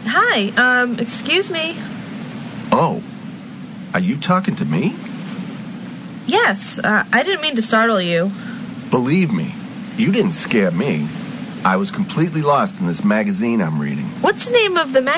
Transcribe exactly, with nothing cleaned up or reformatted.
hi, um, excuse me. Oh, are you talking to me? Yes, uh, I didn't mean to startle you. Believe me, you didn't scare me. I was completely lost in this magazine I'm reading. What's the name of the magazine?